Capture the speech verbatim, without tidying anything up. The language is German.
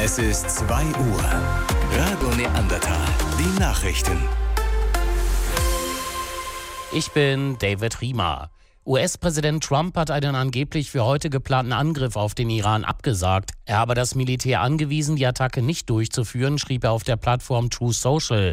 Es ist zwei Uhr. Radio Neandertal. Die Nachrichten. Ich bin David Riemer. U S-Präsident Trump hat einen angeblich für heute geplanten Angriff auf den Iran abgesagt. Er habe das Militär angewiesen, die Attacke nicht durchzuführen, schrieb er auf der Plattform Truth Social.